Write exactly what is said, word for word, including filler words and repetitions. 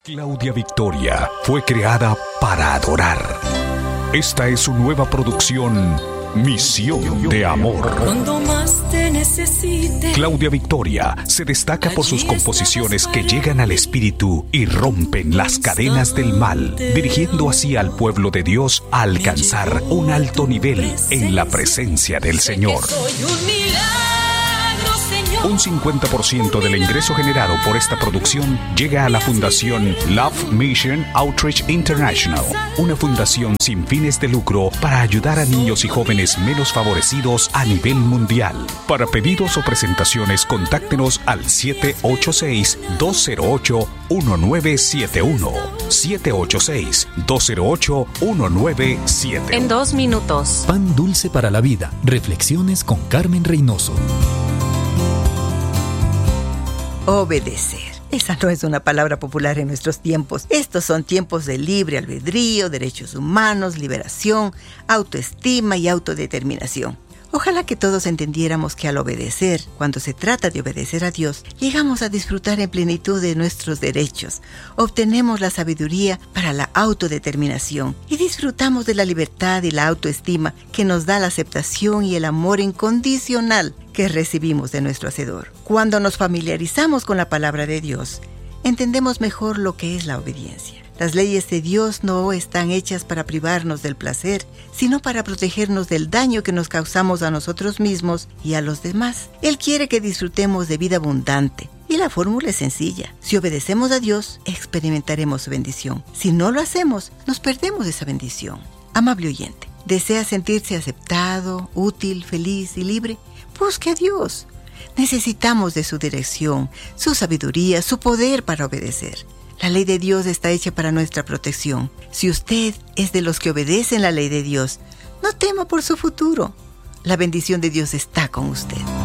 Claudia Victoria fue creada para adorar. Esta es su nueva producción, Misión de Amor. Cuando más te necesite. Claudia Victoria se destaca por sus composiciones que llegan al espíritu y rompen las cadenas del mal, dirigiendo así al pueblo de Dios a alcanzar un alto nivel en la presencia del Señor. Un cincuenta por ciento del ingreso generado por esta producción llega a la Fundación Love Mission Outreach International, una fundación sin fines de lucro para ayudar a niños y jóvenes menos favorecidos a nivel mundial. Para pedidos o presentaciones, contáctenos al siete ocho seis, dos cero ocho, uno nueve siete uno. siete ocho seis, dos cero ocho, uno nueve siete uno. En dos minutos. Pan dulce para la vida. Reflexiones con Carmen Reynoso. Obedecer. Esa no es una palabra popular en nuestros tiempos. Estos son tiempos de libre albedrío, derechos humanos, liberación, autoestima y autodeterminación. Ojalá que todos entendiéramos que al obedecer, cuando se trata de obedecer a Dios, llegamos a disfrutar en plenitud de nuestros derechos, obtenemos la sabiduría para la autodeterminación y disfrutamos de la libertad y la autoestima que nos da la aceptación y el amor incondicional que recibimos de nuestro Hacedor. Cuando nos familiarizamos con la palabra de Dios, entendemos mejor lo que es la obediencia. Las leyes de Dios no están hechas para privarnos del placer, sino para protegernos del daño que nos causamos a nosotros mismos y a los demás. Él quiere que disfrutemos de vida abundante. Y la fórmula es sencilla. Si obedecemos a Dios, experimentaremos su bendición. Si no lo hacemos, nos perdemos esa bendición. Amable oyente, ¿desea sentirse aceptado, útil, feliz y libre? Busque a Dios. Necesitamos de su dirección, su sabiduría, su poder para obedecer. La ley de Dios está hecha para nuestra protección. Si usted es de los que obedecen la ley de Dios, no tema por su futuro. La bendición de Dios está con usted.